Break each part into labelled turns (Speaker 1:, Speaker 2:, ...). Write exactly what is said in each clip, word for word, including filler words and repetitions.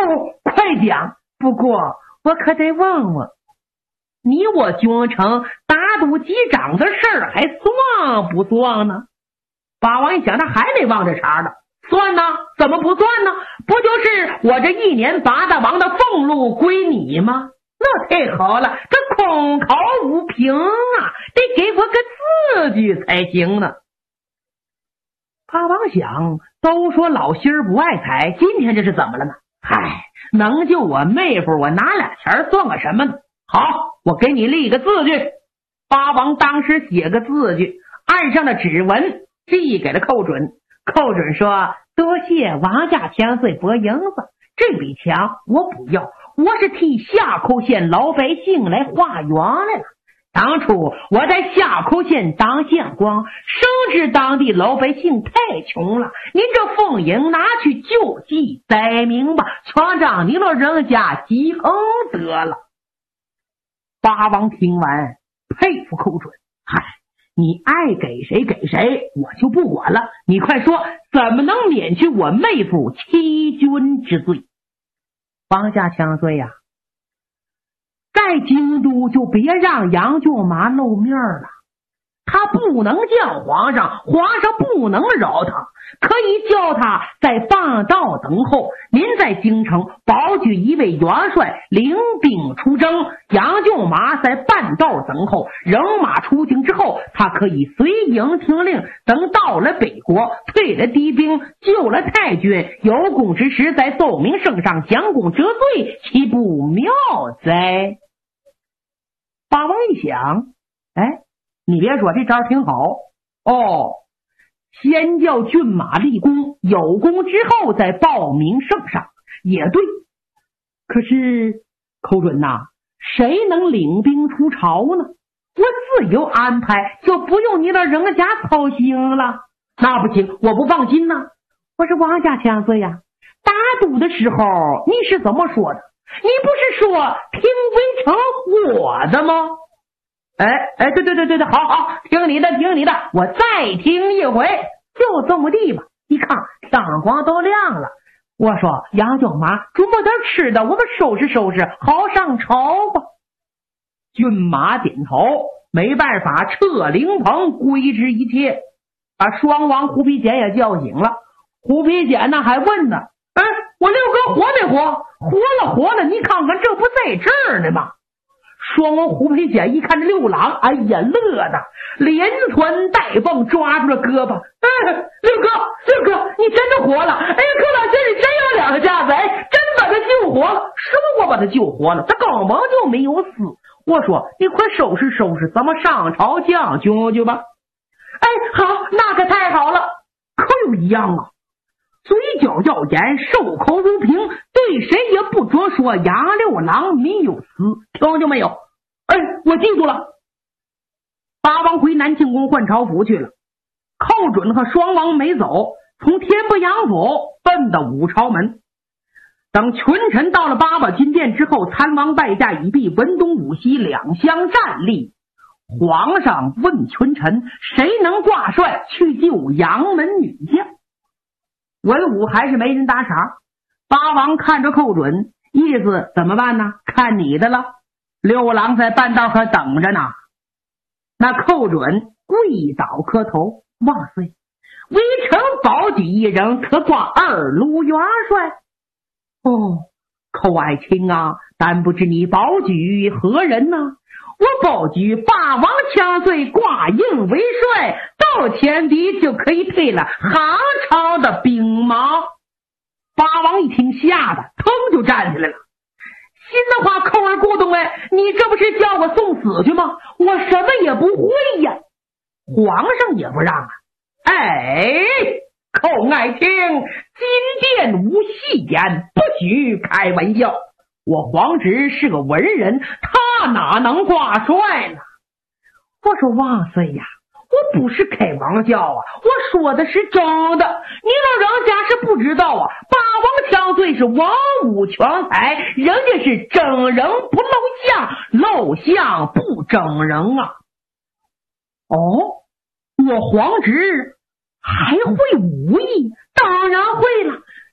Speaker 1: 快讲！不过我可得问问，你我君臣打赌几仗的事儿还算不算呢？八王一想，他还得往这茬呢。算呢？怎么不算呢？不就是我这一年八大王的俸禄归你吗？那太好了，这空口无凭啊，得给我个字据才行呢。八王想，都说老心儿不爱财，今天这是怎么了呢？嗨，能救我妹夫，我拿俩钱算个什么呢？好，我给你立个字据。八王当时写个字据，按上了指纹，寄给了寇准。寇准说：多谢王家千岁拨银子，这笔钱我不要，我是替夏口县老百姓来化缘来了。当初我在夏口县当县官，深知当地老百姓太穷了，您这俸银拿去救济灾民吧，全让您老人家积恩得了。八王听完佩服寇准，嗨，你爱给谁给谁，我就不管了。你快说，怎么能免去我妹夫欺君之罪？王家千岁呀、啊，在京都就别让杨舅妈露面了。他不能见皇上，皇上不能饶他，可以叫他在半道等候。您在京城保举一位元帅，领兵出征，杨舅妈在半道等候，人马出京之后，他可以随营听令，等到了北国，退了敌兵，救了太君，有功之时在奏明圣上将功折罪，岂不妙哉？八王一想，哎，你别说，这招挺好哦。先叫骏马立功，有功之后再报名圣上，也对。可是寇准呐，谁能领兵出朝呢？我自由安排，就不用你的人家操心了。那不行，我不放心呐。我是王家千岁呀，打赌的时候你是怎么说的？你不是说听微成我的吗？哎哎，对对对对对，好好，听你的听你的，我再听一回，就这么地吧。一看天光都亮了，我说杨舅妈，准备点吃的，我们收拾收拾，好上朝吧。骏马点头，没办法，撤灵棚，归之一切，把双王胡皮简也叫醒了。胡皮简呢还问呢，哎，我六哥活没活？活了活了，你看看这不在这儿呢吗？双王胡皮简一看这六郎，哎呀，乐的连传带蹦，抓住了胳膊。哎，六哥，六哥，你真的活了！哎呀，寇老先生真有两个架子，哎，真把他救活了。说我把他救活了，他根本就没有死。我说你快收拾收拾，咱们上朝将军去吧。哎，好，那可太好了。可有一样啊，嘴角耀眼，守口如瓶，对谁也不准说杨六郎没有死，听见没有？哎，我记住了。八王回南庆宫换朝府去了，寇准和双王没走，从天不阳府奔到武朝门。等群臣到了八宝金殿之后，参王拜驾已毕，文东武西两相站立。皇上问群臣，谁能挂帅去救杨门女将？文武还是没人搭茬。八王看着寇准，意思怎么办呢？看你的了。六郎在半道可等着呢。那寇准跪倒磕头，万岁，微臣保举一人，可挂二路元帅。哦，寇爱卿啊，但不知你保举何人呢？我保举霸王千岁挂印为帅，到前敌就可以退了韩朝的兵马。八王一听，吓得腾就站起来了。心的话，寇儿咕咚，哎，你这不是叫我送死去吗？我什么也不会呀。皇上也不让啊。哎，寇爱卿，金殿无戏言，不许开玩笑。我皇侄是个文人，他哪能挂帅呢？我说万岁呀，我不是开玩笑啊，我说的是真的。你老人家是不知道啊，霸王千岁是文武全才，人家是整人不露相，露相不整人啊。哦，我皇侄还会武艺？当然会了。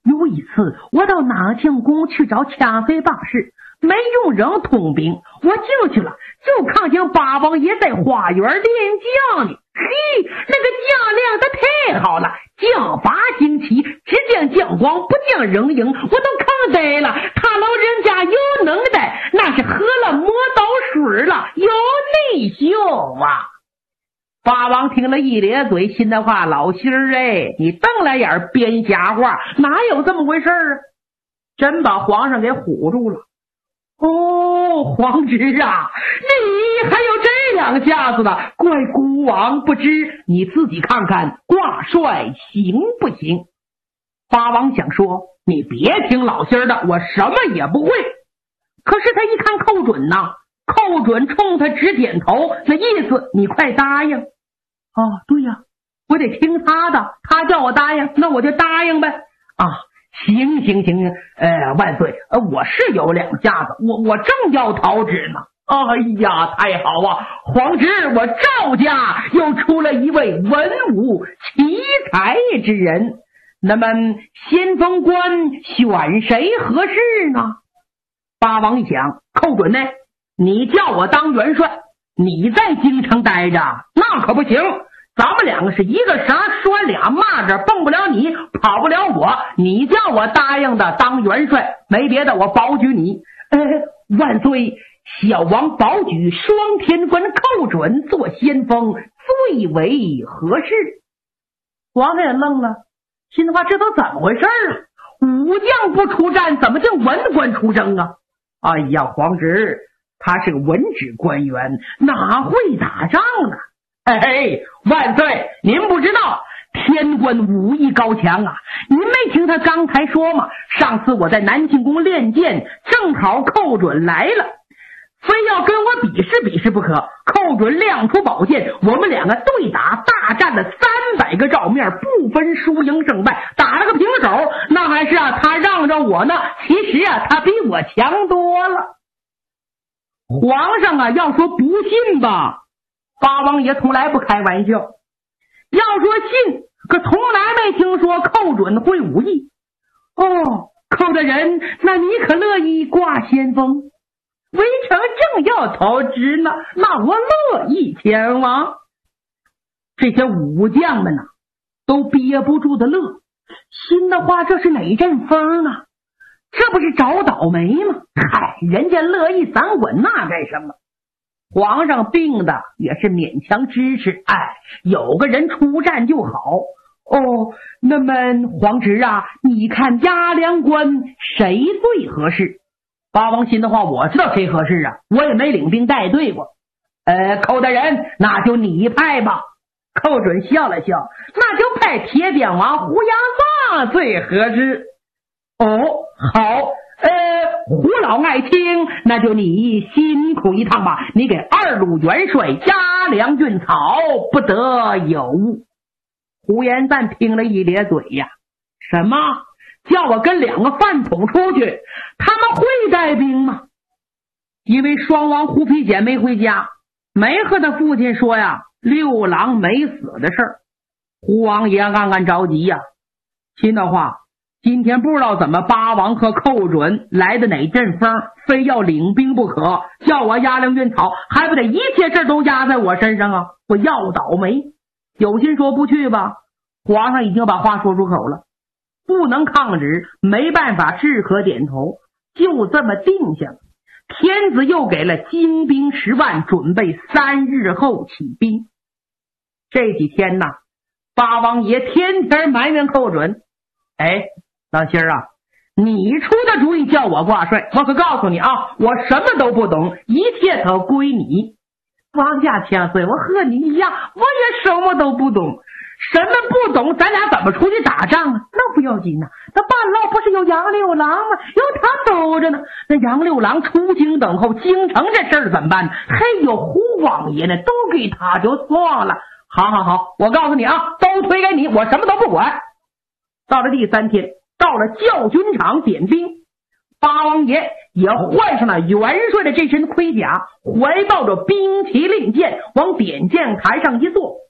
Speaker 1: 有一次我到南庆宫去找千岁办事，没用扔通兵，我进去了，就看见八王爷在花园练将呢。嘿，那个将亮的太好了，将法精奇，只见将光，不见人影，我都看呆了。他老人家有能耐，那是喝了磨刀水了，有内秀啊！八王听了一咧嘴，心的话，老心儿哎，你瞪来眼编瞎话，哪有这么回事啊？真把皇上给唬住了。哦，皇侄啊，你还有这两下子呢，怪孤王不知，你自己看看挂帅行不行？八王想说，你别听老心儿的，我什么也不会。可是他一看寇准呐，寇准冲他直点头，那意思你快答应。哦，对呀，我得听他的，他叫我答应，那我就答应呗。啊，行行行，呃，万岁，呃，我是有两下子，我我正要讨旨呢。哎呀，太好啊！皇侄，我赵家又出了一位文武奇才之人，那么先锋官选谁合适呢？八王一想，寇准呢？你叫我当元帅，你在京城待着，那可不行。咱们两个是一个啥拴俩蚂蚱，蹦不了你，跑不了我。你叫我答应的当元帅，没别的，我保举你。呃，万岁，小王保举双天官寇准做先锋，最为合适。皇上也愣了，心话这都怎么回事啊？武将不出战，怎么叫文官出征啊？哎呀，皇侄，他是个文职官员，哪会打仗呢？哎嘿，万岁，您不知道天官武艺高强啊！您没听他刚才说吗？上次我在南庆宫练剑，正好寇准来了，非要跟我比试比试不可。寇准亮出宝剑，我们两个对打，大战了三百个照面，不分输赢胜败，打了个平手。那还是啊，他让着我呢，其实啊，他比我强多了。皇上啊，要说不信吧，八王爷从来不开玩笑，要说信，可从来没听说寇准会武艺。哦，寇大人，那你可乐意挂先锋？微臣正要投职呢，那我乐意前往。这些武将们呢、啊，都憋不住的乐，心的话，这是哪阵风啊？这不是找倒霉吗？嗨，人家乐意散滚，那干什么？皇上病的也是勉强支持，哎，有个人出战就好。哦，那么皇侄啊，你看押粮官谁最合适？八王心的话，我知道谁合适啊，我也没领兵带队过。呃，寇大人，那就你派吧。寇准笑了笑，那就派铁扁王胡杨放最合适。哦，好。呃，胡老爱卿，那就你辛苦一趟吧。你给二路元帅押粮运草，不得有误。胡延赞听了一咧嘴呀，什么叫我跟两个饭桶出去？他们会带兵吗？因为双王胡皮简没回家，没和他父亲说呀六郎没死的事儿。胡王爷暗暗着急呀，心的话，今天不知道怎么八王和寇准来的哪阵风，非要领兵不可，叫我押粮运草，还不得一切事都压在我身上啊！我要倒霉。有心说不去吧，皇上已经把话说出口了，不能抗旨，没办法，只可点头，就这么定下了。天子又给了精兵十万，准备三日后起兵。这几天呢，八王爷天天埋怨寇准，哎，老心儿啊，你出的主意叫我挂帅，我可告诉你啊，我什么都不懂，一切都归你。王家千岁，我和你一样，我也什么都不懂。什么不懂，咱俩怎么出去打仗啊？那不要紧呐、啊，那半路不是有杨六郎吗？有他兜着呢。那杨六郎出京等候，京城这事儿怎么办呢？还有胡王爷呢，都给他就算了。好好好，我告诉你啊，都推给你，我什么都不管。到了第三天，到了教军场点兵，八王爷也换上了元帅的这身盔甲，怀抱着兵旗令箭，往点将台上一坐。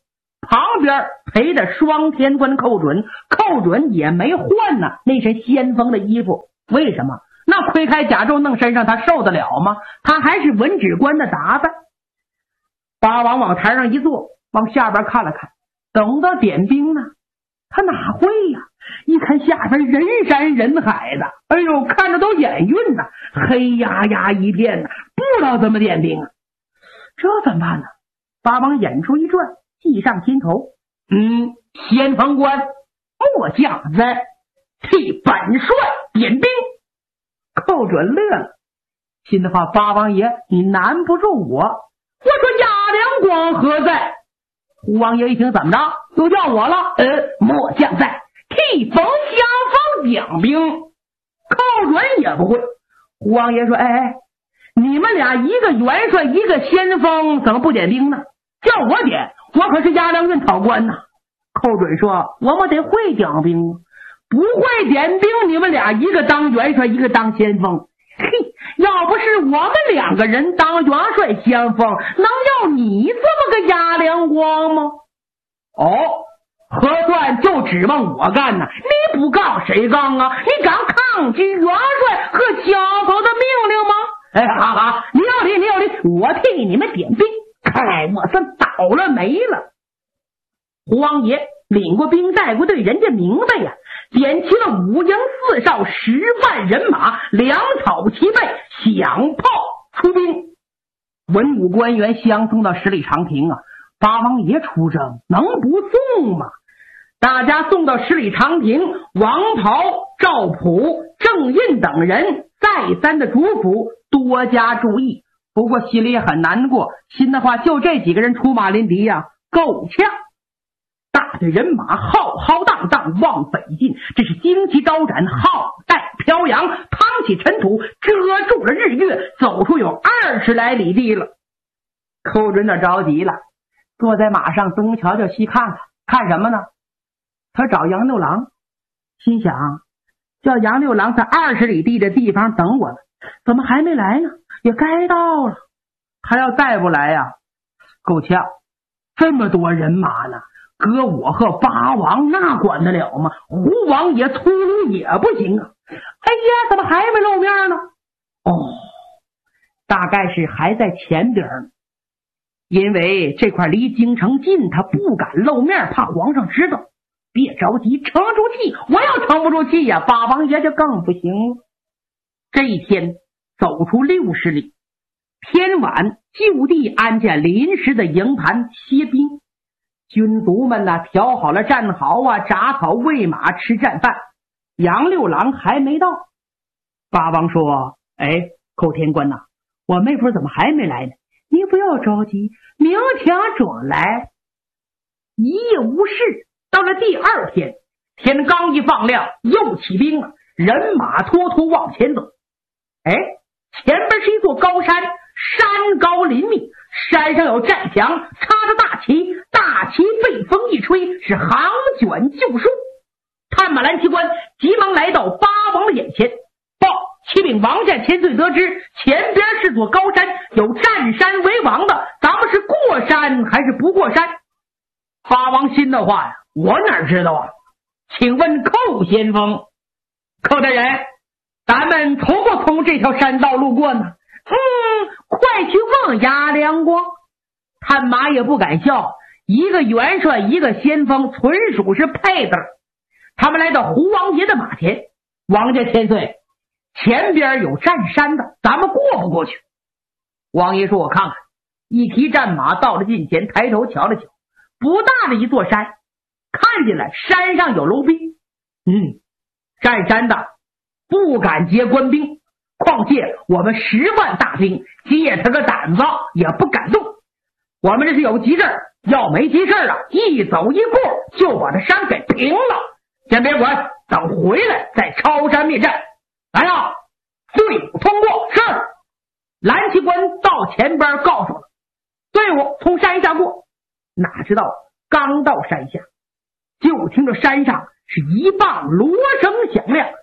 Speaker 1: 旁边陪着双天官寇准，寇准也没换呢那身先锋的衣服。为什么？那盔铠甲胄弄身上他受得了吗？他还是文职官的打扮。八王往台上一坐，往下边看了看，等到点兵呢，他哪会呀？一看下边人山人海的，哎呦，看着都眼晕呐，黑压压一片呐，不知道怎么点兵啊。这怎么办呢？八王眼珠一转，计上心头，嗯，先锋官末将在替本帅点兵。寇准乐了，心的话，八王爷你难不住我。我说亚良光何在？胡王爷一听，怎么着又叫我了？呃，末将在替冯相锋讲兵。寇准也不会。胡王爷说，哎哎，你们俩一个元帅一个先锋，怎么不点兵呢？叫我点，我可是押粮运草官呐。寇准说，我们得会讲兵，不会点兵，你们俩一个当元帅一个当先锋。嘿，要不是我们两个人当元帅先锋，能要你这么个押粮光吗？哦，核算就指望我干呢？你不干谁干啊？你敢抗拒元帅和小头的命令吗？哎，好好，你有理，你有理，我替你们点兵，看我算倒了霉了。胡王爷领过兵，带过队，人家明白呀，点齐了五营四哨十万人马，粮草齐备，响炮出兵。文武官员相送到十里长亭啊，八王爷出征，能不送吗？大家送到十里长亭，王袍、赵普、郑印等人再三的嘱咐多加注意。不过心里也很难过，心的话就这几个人出马临敌呀、啊，够呛。大队人马浩浩荡荡往北进，这是旌旗招展，浩带飘扬，趟起尘土，遮住了日月，走出有二十来里地了。寇准那着急了，坐在马上东瞧瞧西看看，看什么呢？他找杨六郎，心想叫杨六郎在二十里地的地方等我了，怎么还没来呢？也该到了，他要再不来呀、啊，够呛，这么多人马呢，搁我和八王那管得了吗？胡王也粗鲁也不行啊！哎呀，怎么还没露面呢？哦，大概是还在前边呢，因为这块离京城近，他不敢露面，怕皇上知道。别着急，撑住气，我要撑不住气呀、啊，八王爷就更不行了。这一天走出六十里，天晚就地安建临时的营盘歇兵。军卒们呢调好了战壕啊，铡草喂马吃战饭。杨六郎还没到。八王说，哎，寇天官呐、啊，我妹夫怎么还没来呢？你不要着急，明天准来。一夜无事，到了第二天，天刚一放亮，又起兵了，人马拖拖往前走。哎，前边是一座高山，山高林密，山上有寨墙，插着大旗，大旗被风一吹，是航卷就树。探马蓝旗官急忙来到八王的眼前，报启禀王家千岁，得知前边是座高山，有占山为王的，咱们是过山还是不过山？八王心的话呀，我哪知道啊？请问寇先锋，寇大人，咱们从不从这条山道路过呢？嗯，快去问押良光。探马也不敢笑，一个元帅一个先锋，纯属是配的。他们来到胡王爷的马前，王家千岁，前边有占山的，咱们过不过去？王爷说，我看看。一提战马到了近前，抬头瞧了瞧，不大的一座山，看见了山上有楼兵。嗯，占山的不敢接官兵，况且我们十万大兵借他个胆子也不敢动。我们这是有急事，要没急事啊，一走一过就把这山给平了。先别管，等回来再抄山灭战。来啊，队伍通过。是。蓝旗官到前边告诉了，队伍从山下过。哪知道刚到山下，就听着山上是一棒锣声响亮，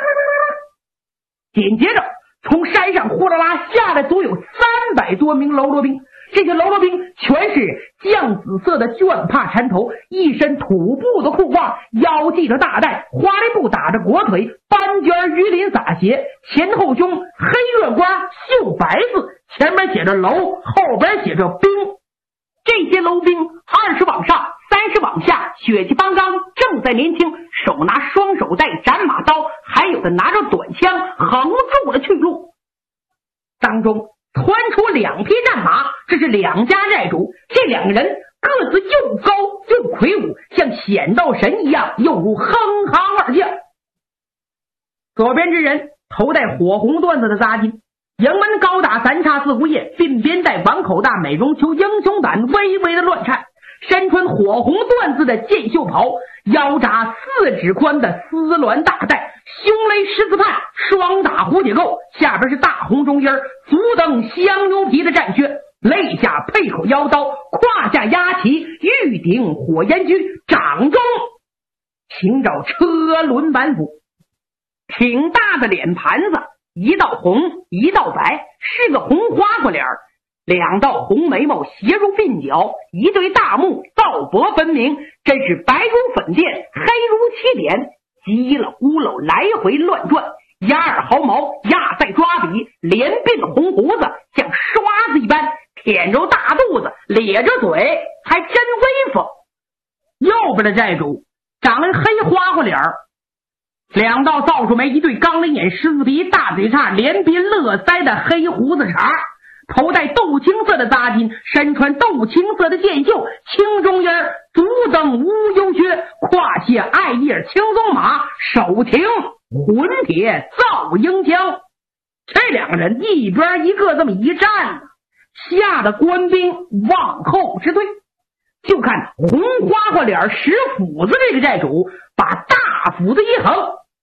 Speaker 1: 紧接着从山上呼啦啦下来足有三百多名喽啰兵， 这些喽啰兵全是酱紫色的绢帕缠头，一身土布的裤褂，腰系着大带，花里布打着裹腿，斑尖鱼鳞洒斜，前后胸黑月瓜绣白字，前面写着楼，后边写着兵。这些楼兵二十往上，三十往下，血气方刚，正在年轻，手拿双手带斩马刀，还有的拿着短枪，横住了去路。当中窜出两匹战马，这是两家寨主，这两个人个子又高又魁梧，像显道神一样，又如哼行二将。左边之人头戴火红缎子的扎巾，营门高打三叉四胡叶，鬓边带碗口大美容球，英雄胆微微的乱颤，身穿火红缎子的箭袖袍，腰扎四指宽的丝鸾大带，胸勒十字畔，双打蝴蝶钩，下边是大红中音，足蹬香牛皮的战靴，肋下配口腰刀，胯下压旗，玉顶火焰驹，掌中请找车轮板斧，挺大的脸盘子，一道红一道白，是个红花瓜脸，两道红眉毛斜入鬓角，一对大目皂薄分明，真是白如粉垫，黑如漆点，叽了咕噜来回乱转，压耳毫毛压在抓笔，连鬓红胡子像刷子一般，舔着大肚子，咧着嘴，还真威风。右边的寨主长了黑花花脸儿，两道皂树眉，一对钢铃眼，十字鼻，大嘴叉，连鼻乐腮的黑胡子茬，头戴豆青色的扎巾，身穿豆青色的箭袖，青中音，足蹬乌油靴，胯下艾叶青鬃马，手擎混铁造鹰枪。这两个人一边一个这么一站，吓得官兵往后直退。就看红花花脸使斧子这个寨主把大斧子一横，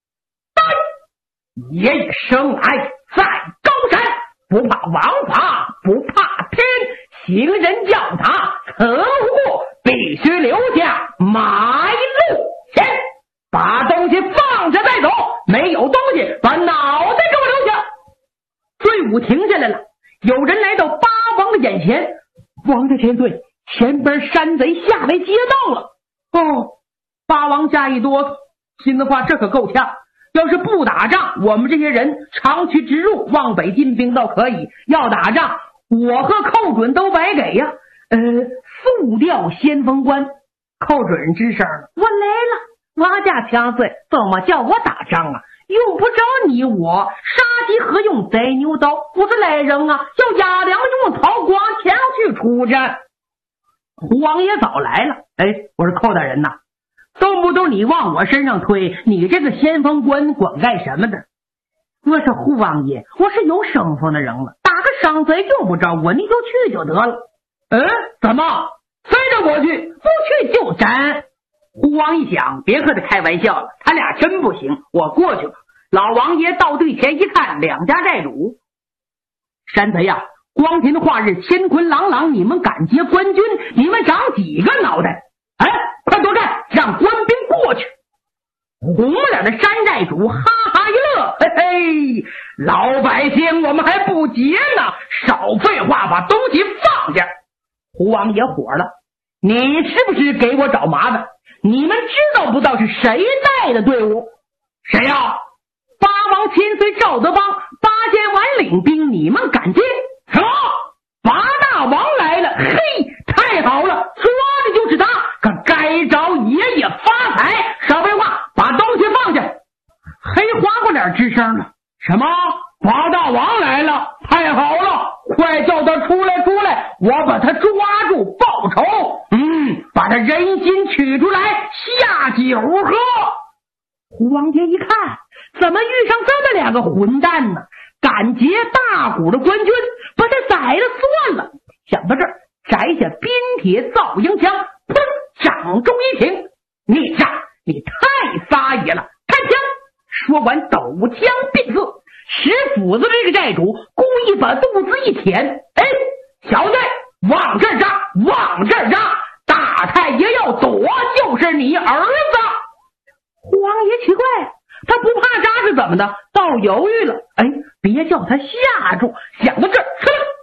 Speaker 1: 爷爷生来在高山，不怕王法不怕天，行人叫他曾过，必须留下埋路钱，把东西放下再走，没有东西把脑袋给我留下。队伍停下来了，有人来到八王的眼前，王家千岁，前边山贼下来劫道了。哦，八王吓一哆嗦，心里话这可够呛，要是不打仗，我们这些人长驱直入，往北进兵倒可以，要打仗，我和寇准都白给呀。呃，速调先锋官。寇准吱声了，我来了，王家强岁，怎么叫我打仗啊？用不着你我，杀鸡何用宰牛刀？我是来人啊，叫押粮用曹光前去出战。胡王爷早来了，哎，我说寇大人呐，动不动你往我身上推，你这个先锋官管干什么的？我说胡王爷，我是有身份的人了，打个伤贼用不着我，你就去就得了。嗯，怎么非着我去？不去就斩。胡王一想，别和他开玩笑了，他俩真不行，我过去吧。老王爷到队前一看，两家寨主，山贼呀，光天化日，乾坤朗朗，你们敢劫官军？你们长几个脑袋？哎，快作战，让官兵过去。红脸的山寨主哈哈一乐，嘿嘿，老百姓我们还不劫呢，少废话，把东西放下。胡王爷火了，你是不是给我找麻烦？你们知道不知道是谁带的队伍？谁呀、啊？八王千岁赵德邦，八千万领兵，你们敢接？什么？八大王来了？嘿，太好了，抓的就是他，可该找爷爷发财。少废话，把东西放下。黑花瓜脸吱声了，什么？八大王来了？太好了，快叫他出来出来，我把他抓住报仇。嗯，把他人心取出来下酒喝。胡王爷一看，怎么遇上这么两个混蛋呢？敢劫大股的官军，把他宰了算了。想到这儿，摘下冰铁造鹰枪，砰，掌中一挺，孽障，你太撒野了，开枪！说完，抖枪便刺。使斧子这个寨主故意把肚子一舔，哎，小子，往这儿扎，往这儿扎，大太爷要躲，就是你儿子。胡王爷奇怪，他不怕扎是怎么的？倒犹豫了，哎，别叫他吓住。想到这儿，呲，枪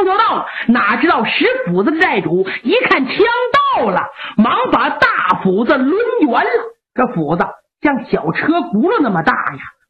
Speaker 1: 枪就到了，哪知道石斧子的寨主一看枪到了，忙把大斧子抡圆了。这斧子像小车轱辘那么大呀，